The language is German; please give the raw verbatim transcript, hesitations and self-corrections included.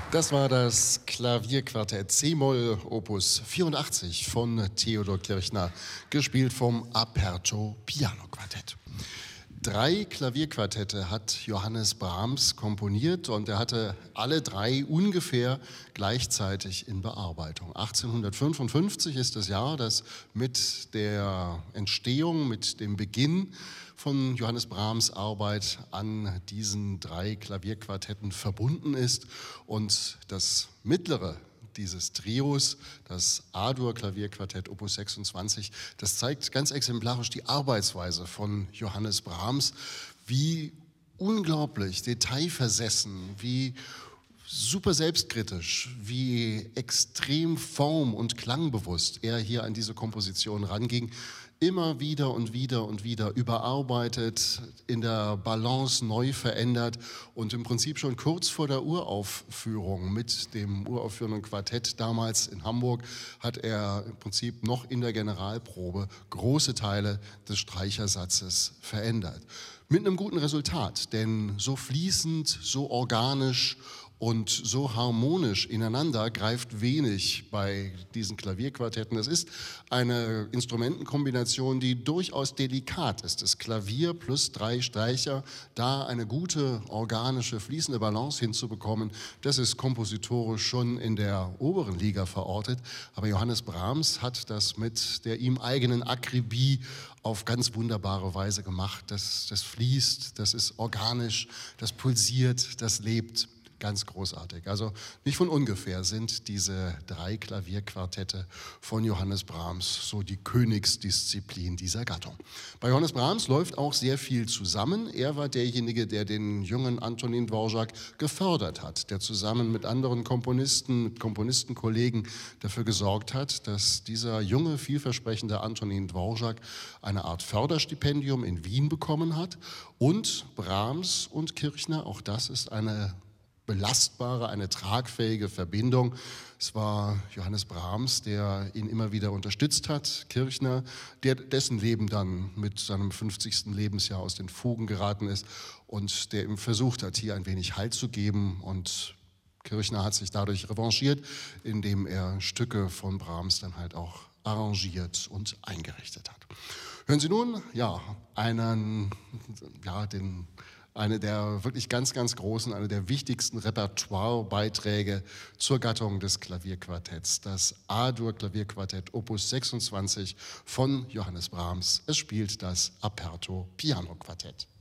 Das war das Klavierquartett C-Moll Opus vierundachtzig von Theodor Kirchner, gespielt vom Aperto Piano Quartett. Drei Klavierquartette hat Johannes Brahms komponiert und er hatte alle drei ungefähr gleichzeitig in Bearbeitung. achtzehnhundertfünfundfünfzig ist das Jahr, das mit der Entstehung, mit dem Beginn von Johannes Brahms Arbeit an diesen drei Klavierquartetten verbunden ist. Und das mittlere dieses Trios, das A-Dur-Klavierquartett Opus sechsundzwanzig, das zeigt ganz exemplarisch die Arbeitsweise von Johannes Brahms, wie unglaublich detailversessen, wie super selbstkritisch, wie extrem form- und klangbewusst er hier an diese Komposition ranging, immer wieder und wieder und wieder überarbeitet, in der Balance neu verändert und im Prinzip schon kurz vor der Uraufführung mit dem uraufführenden Quartett damals in Hamburg hat er im Prinzip noch in der Generalprobe große Teile des Streichersatzes verändert. Mit einem guten Resultat, denn so fließend, so organisch und so harmonisch ineinander greift wenig bei diesen Klavierquartetten. Es ist eine Instrumentenkombination, die durchaus delikat ist. Das Klavier plus drei Streicher, da eine gute, organische, fließende Balance hinzubekommen, das ist kompositorisch schon in der oberen Liga verortet. Aber Johannes Brahms hat das mit der ihm eigenen Akribie auf ganz wunderbare Weise gemacht. Das, das fließt, das ist organisch, das pulsiert, das lebt. Ganz großartig. Also nicht von ungefähr sind diese drei Klavierquartette von Johannes Brahms so die Königsdisziplin dieser Gattung. Bei Johannes Brahms läuft auch sehr viel zusammen. Er war derjenige, der den jungen Antonin Dvorak gefördert hat, der zusammen mit anderen Komponisten, mit Komponistenkollegen dafür gesorgt hat, dass dieser junge, vielversprechende Antonin Dvorak eine Art Förderstipendium in Wien bekommen hat. Und Brahms und Kirchner, auch das ist eine belastbare, eine tragfähige Verbindung. Es war Johannes Brahms, der ihn immer wieder unterstützt hat, Kirchner, der, dessen Leben dann mit seinem fünfzigsten Lebensjahr aus den Fugen geraten ist und der ihm versucht hat, hier ein wenig Halt zu geben. Und Kirchner hat sich dadurch revanchiert, indem er Stücke von Brahms dann halt auch arrangiert und eingerichtet hat. Hören Sie nun, ja, einen, ja, den eine der wirklich ganz, ganz großen, eine der wichtigsten Repertoirebeiträge zur Gattung des Klavierquartetts, das A-Dur-Klavierquartett Opus sechsundzwanzig von Johannes Brahms. Es spielt das Aperto Piano Quartett.